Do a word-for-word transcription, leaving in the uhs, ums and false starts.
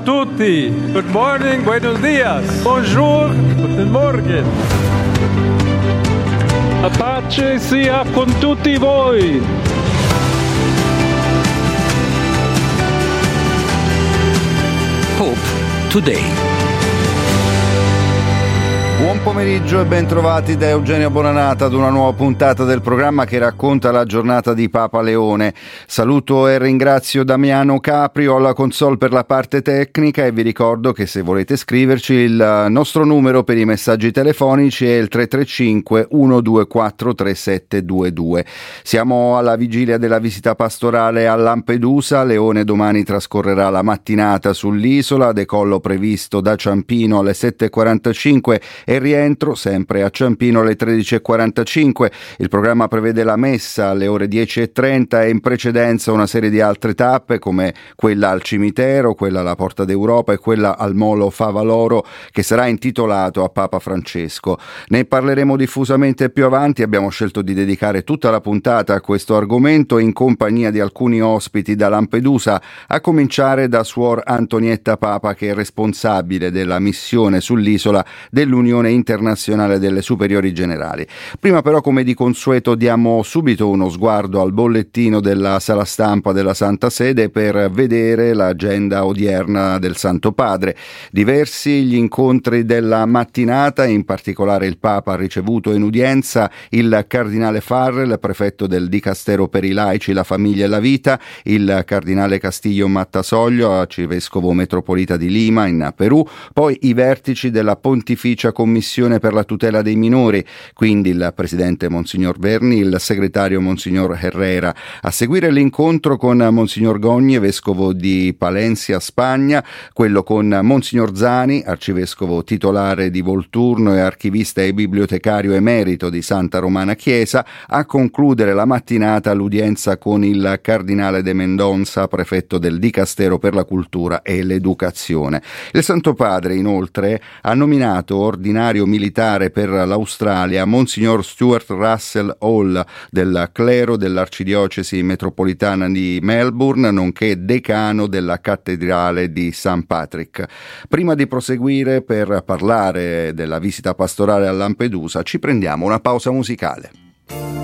tutti. Good morning, buenos dias. Bonjour, guten Morgen. La pace sia con tutti voi. Hope Today. Buon pomeriggio e ben trovati da Eugenio Bonanata ad una nuova puntata del programma che racconta la giornata di Papa Leone. Saluto e ringrazio Damiano Caprio alla console per la parte tecnica e vi ricordo che se volete scriverci il nostro numero per i messaggi telefonici è il tre tre cinque uno due quattro tre sette due due. Siamo alla vigilia della visita pastorale a Lampedusa. Leone domani trascorrerà la mattinata sull'isola, decollo previsto da Ciampino alle sette e quarantacinque e rientro sempre a Ciampino alle tredici e quarantacinque. Il programma prevede la messa alle ore dieci e trenta e in precedenza una serie di altre tappe come quella al cimitero, quella alla Porta d'Europa e quella al Molo Favaloro che sarà intitolato a Papa Francesco. Ne parleremo diffusamente più avanti. Abbiamo scelto di dedicare tutta la puntata a questo argomento in compagnia di alcuni ospiti da Lampedusa, a cominciare da Suor Antonietta Papa, che è responsabile della missione sull'isola dell'Unione Internazionale delle Superiori Generali. Prima però, come di consueto, diamo subito uno sguardo al bollettino della sala stampa della Santa Sede per vedere l'agenda odierna del Santo Padre. Diversi gli incontri della mattinata, in particolare il Papa ha ricevuto in udienza il Cardinale Farrell, prefetto del Dicastero per i laici, la famiglia e la vita, il Cardinale Castillo Mattasoglio, arcivescovo metropolita di Lima in Perù, poi i vertici della Pontificia Commissione per la tutela dei minori, quindi il presidente Monsignor Verni, il segretario Monsignor Herrera. A seguire l'incontro con Monsignor Gogne, vescovo di Palencia, Spagna, quello con Monsignor Zani, arcivescovo titolare di Volturno e archivista e bibliotecario emerito di Santa Romana Chiesa, a concludere la mattinata l'udienza con il Cardinale de Mendonça, prefetto del Dicastero per la cultura e l'educazione. Il Santo Padre, inoltre, ha nominato ordinario militare per l'Australia Monsignor Stuart Russell Hall, del clero dell'arcidiocesi metropolitana di Melbourne, nonché decano della cattedrale di Saint Patrick. Prima di proseguire per parlare della visita pastorale a Lampedusa, ci prendiamo una pausa musicale.